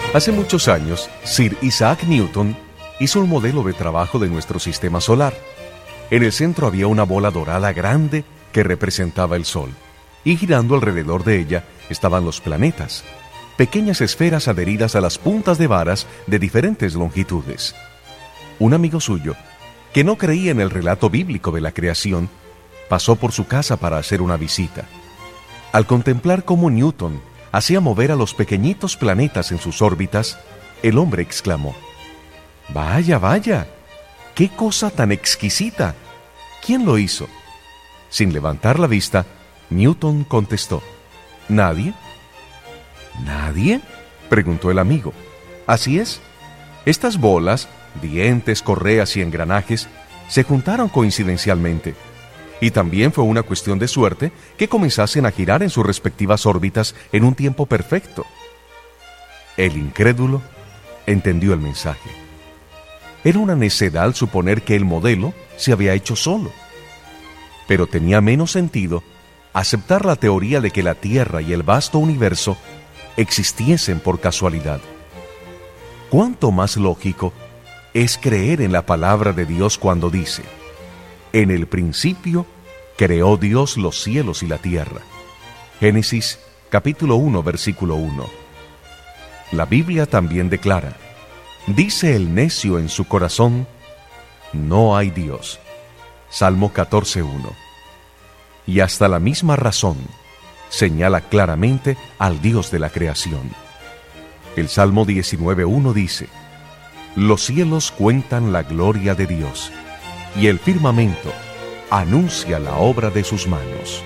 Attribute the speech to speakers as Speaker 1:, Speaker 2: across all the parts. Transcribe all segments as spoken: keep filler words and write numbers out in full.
Speaker 1: Hace muchos años, Sir Isaac Newton hizo un modelo de trabajo de nuestro sistema solar. En el centro había una bola dorada grande que representaba el Sol, y girando alrededor de ella estaban los planetas, pequeñas esferas adheridas a las puntas de varas de diferentes longitudes. Un amigo suyo, que no creía en el relato bíblico de la creación, pasó por su casa para hacer una visita. Al contemplar cómo Newton hacía mover a los pequeñitos planetas en sus órbitas, el hombre exclamó: «Vaya, vaya, qué cosa tan exquisita. ¿Quién lo hizo?». Sin levantar la vista, Newton contestó: «¿Nadie?». «¿Nadie?», preguntó el amigo. «Así es. Estas bolas, dientes, correas y engranajes se juntaron coincidencialmente. Y también fue una cuestión de suerte que comenzasen a girar en sus respectivas órbitas en un tiempo perfecto». El incrédulo entendió el mensaje. Era una necedad suponer que el modelo se había hecho solo. Pero tenía menos sentido aceptar la teoría de que la Tierra y el vasto universo existiesen por casualidad. ¿Cuánto más lógico es creer en la palabra de Dios cuando dice: «En el principio creó Dios los cielos y la tierra»? Génesis capítulo uno, versículo uno. La Biblia también declara: «Dice el necio en su corazón, no hay Dios». Salmo catorce, uno. Y hasta la misma razón señala claramente al Dios de la creación. El Salmo diecinueve, uno dice: «Los cielos cuentan la gloria de Dios, y el firmamento anuncia la obra de sus manos».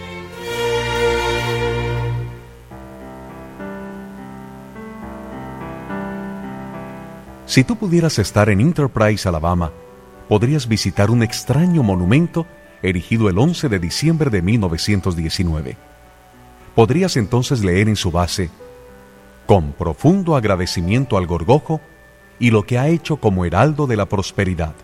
Speaker 1: Si tú pudieras estar en Enterprise, Alabama, podrías visitar un extraño monumento erigido el once de diciembre de mil novecientos diecinueve. Podrías entonces leer en su base: «Con profundo agradecimiento al Gorgojo y lo que ha hecho como heraldo de la prosperidad».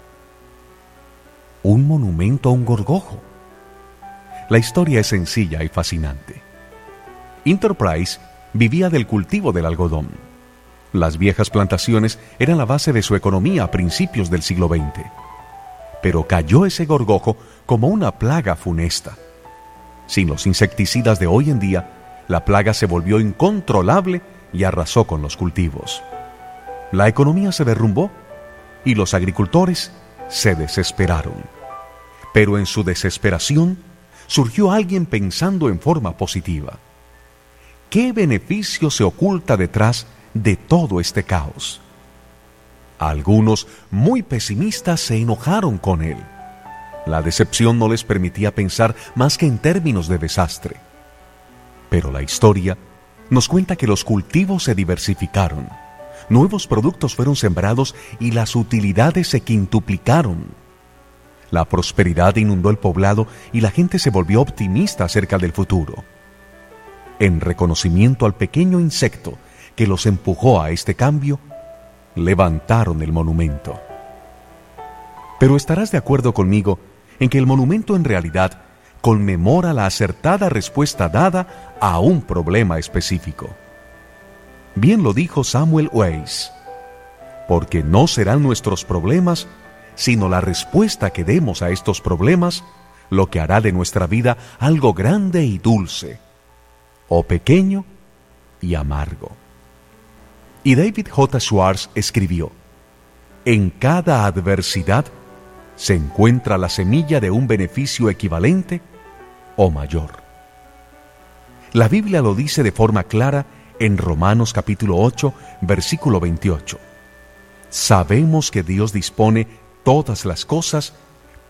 Speaker 1: Un monumento a un gorgojo. La historia es sencilla y fascinante. Enterprise vivía del cultivo del algodón. Las viejas plantaciones eran la base de su economía a principios del siglo veinte. Pero cayó ese gorgojo como una plaga funesta. Sin los insecticidas de hoy en día, la plaga se volvió incontrolable y arrasó con los cultivos. La economía se derrumbó y los agricultores se desesperaron. Pero en su desesperación surgió alguien pensando en forma positiva. ¿Qué beneficio se oculta detrás de todo este caos? Algunos, muy pesimistas, se enojaron con él. La decepción no les permitía pensar más que en términos de desastre. Pero la historia nos cuenta que los cultivos se diversificaron, nuevos productos fueron sembrados y las utilidades se quintuplicaron. La prosperidad inundó el poblado y la gente se volvió optimista acerca del futuro. En reconocimiento al pequeño insecto que los empujó a este cambio, levantaron el monumento. Pero estarás de acuerdo conmigo en que el monumento en realidad conmemora la acertada respuesta dada a un problema específico. Bien lo dijo Samuel Weiss: «Porque no serán nuestros problemas, sino la respuesta que demos a estos problemas, lo que hará de nuestra vida algo grande y dulce, o pequeño y amargo». Y David J. Schwartz escribió: «En cada adversidad se encuentra la semilla de un beneficio equivalente o mayor». La Biblia lo dice de forma clara en Romanos capítulo ocho, versículo veintiocho. «Sabemos que Dios dispone todas las cosas